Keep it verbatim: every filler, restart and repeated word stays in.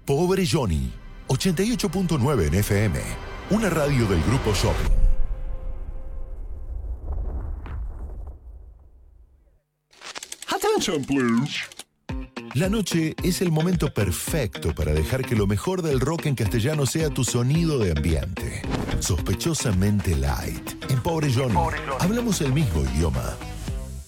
Pobre Johnny, ochenta y ocho punto nueve en F M, una radio del Grupo Shopping. Attention, please. La noche es el momento perfecto para dejar que lo mejor del rock en castellano sea tu sonido de ambiente. Sospechosamente light. En Pobre Johnny, hablamos el mismo idioma,